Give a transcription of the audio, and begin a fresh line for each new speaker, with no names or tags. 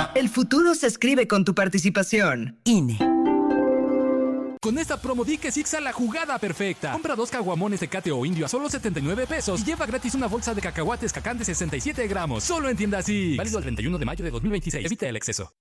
El futuro se escribe con tu participación. INE.
Con esta promo di que Sixa la jugada perfecta. Compra 2 caguamones Tecate o Indio a solo 79 pesos y lleva gratis una bolsa de cacahuates Cacán de 67 gramos. Solo en tiendas Six. Válido el 31 de mayo de 2026. Evita el exceso.